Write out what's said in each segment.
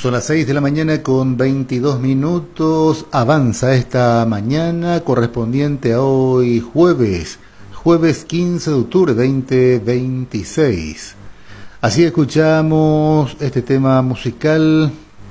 Son las 6 de la mañana con 22 minutos. Avanza esta mañana correspondiente a hoy jueves 15 de octubre 2026. Así escuchamos este tema musical,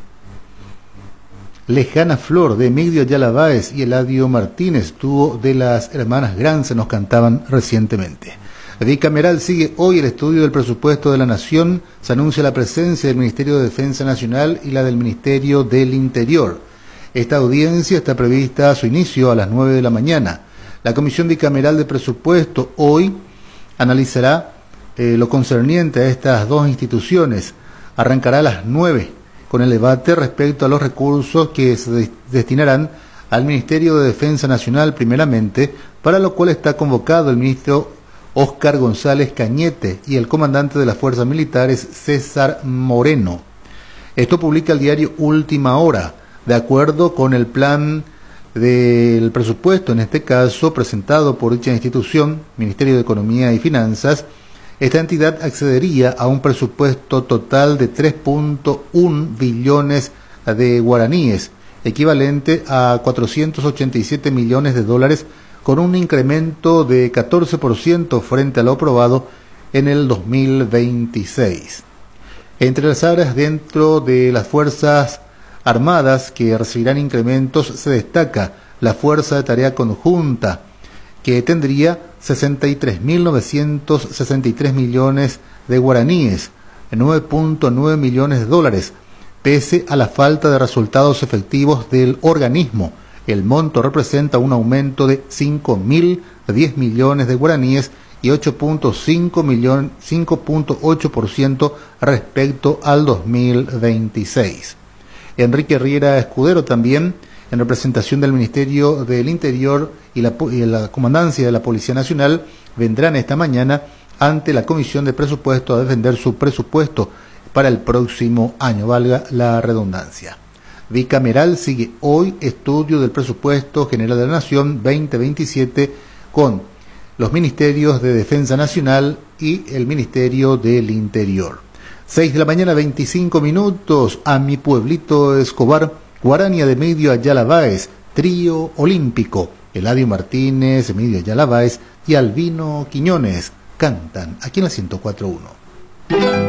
Lejana Flor, de Emilio Ayala Báez y Eladio Martínez, dúo de las hermanas Gran, se nos cantaban recientemente. Bicameral sigue hoy el estudio del presupuesto de la Nación. Se anuncia la presencia del Ministerio de Defensa Nacional y la del Ministerio del Interior. Esta audiencia está prevista a su inicio a las 9 de la mañana. La Comisión Bicameral de Presupuesto hoy analizará lo concerniente a estas dos instituciones. Arrancará a las 9 con el debate respecto a los recursos que se destinarán al Ministerio de Defensa Nacional primeramente, para lo cual está convocado el ministro Óscar González Cañete y el comandante de las Fuerzas Militares, César Moreno. Esto publica el diario Última Hora. De acuerdo con el plan del presupuesto, en este caso presentado por dicha institución, Ministerio de Economía y Finanzas, esta entidad accedería a un presupuesto total de 3.1 billones de guaraníes, equivalente a 487 millones de dólares, con un incremento de 14% frente a lo aprobado en el 2026. Entre las áreas dentro de las Fuerzas Armadas que recibirán incrementos se destaca la Fuerza de Tarea Conjunta, que tendría 63.963 millones de guaraníes, 9.9 millones de dólares, pese a la falta de resultados efectivos del organismo. El monto representa un aumento de 5.010 millones de guaraníes y 5.8% respecto al 2026. Enrique Riera Escudero también, en representación del Ministerio del Interior y la Comandancia de la Policía Nacional, vendrán esta mañana ante la Comisión de Presupuesto a defender su presupuesto para el próximo año, valga la redundancia. Bicameral sigue hoy estudio del presupuesto general de la Nación 2027 con los ministerios de Defensa Nacional y el Ministerio del Interior. 6 de la mañana 25 minutos. A mi pueblito Escobar, Guarania de Emilio Ayala Báez, trío olímpico. Eladio Martínez, Emilio Ayala Báez y Albino Quiñones cantan aquí en la 104.1.